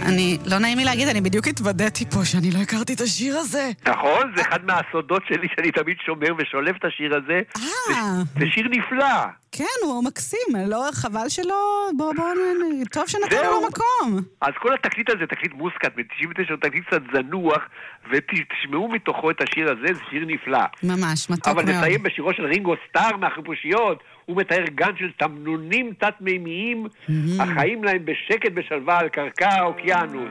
אני, לא נעים לי להגיד, אני בדיוק התוודעתי פה שאני לא הכרתי את השיר הזה. נכון, זה אחד מהסודות שלי שאני תמיד שומר ושולב את השיר הזה. זה שיר נפלא. כן, הוא מקסים, לא חבל שלא, בוא, טוב שנתנו לו מקום. אז כל התקליט הזה, תקליט מוסקט, מ-99 הוא תקליט קצת זנוח, ותשמעו מתוכו את השיר הזה, זה שיר נפלא. ממש, מתוק מאוד. אבל נסיים בשירו של רינגו סטאר מהחיפושיות, הוא מתאר גן של תמנונים תת-מימיים, החיים להם בשקט בשלווה על קרקע האוקיינוס.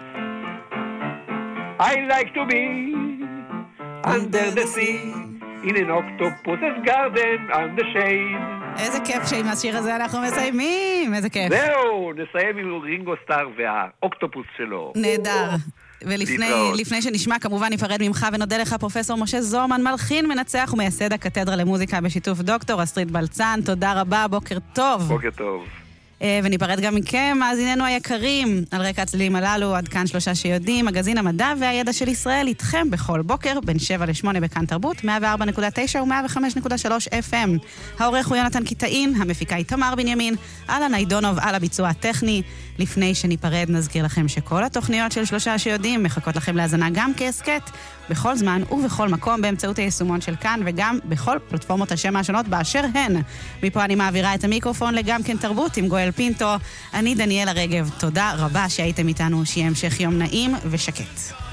I like to be under the sea, in an octopus's garden on the shade. איזה כיף שעם השיר הזה אנחנו מסיימים, איזה כיף. זהו, נסיים עם רינגו סטאר והאוקטופוס שלו. נהדר. ולפני שנשמע, כמובן ניפרד ממך ונודה לך פרופסור משה זורמן, מלחין, מנצח ומייסד הקתדרה למוזיקה בשיתוף דוקטור אסטרית בלצן. תודה רבה, בוקר טוב. בוקר טוב. וניפרד גם מכם, מאזיננו היקרים, על רקע הצלילים הללו, עד כאן 3 שיודעים, מגזין המדע והידע של ישראל, איתכם בכל בוקר, בין 7 ל-8 בכאן תרבות, 104.9 ו-105.3 FM. העורך הוא יונתן קיטאין, המפיקה היא תמר בנימין, אלן איידונוב על הביצוע הטכני. לפני שניפרד נזכיר לכם שכל התוכניות של 3 שיודעים מחכות לכם להזנה גם כעסקט, בכל זמן ובכל מקום באמצעות היישומון של כאן, וגם בכל פלטפורמות השם השונות באשר הן. מפה אני מעבירה את המיקרופון לגם כן תרבות עם גואל פינטו. אני דניאלה רגב, תודה רבה שהייתם איתנו, שיהיה המשך יום נעים ושקט.